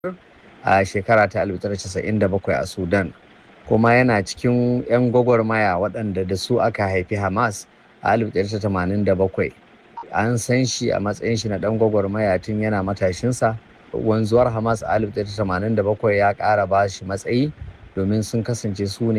a shekara ta 1997 a Sudan, kuma yana cikin 'yan gwagwarmaya waɗanda da su aka haifi Hamas a 1987. An san shi a matsayin shi na ɗan gwagwarmaya tun yana matashinsa. Wanzuwar Hamas a 1987 ya ƙara ba shi matsayi domin sun kasance su ne